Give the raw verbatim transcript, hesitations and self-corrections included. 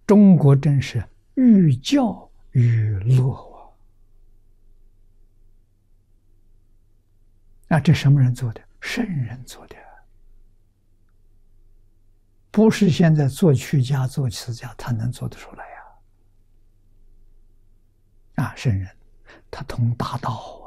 中国真是寓教于乐啊！啊，这什么人做的？圣人做的，不是现在做曲家、做持家他能做得出来呀！啊，圣人他通大道。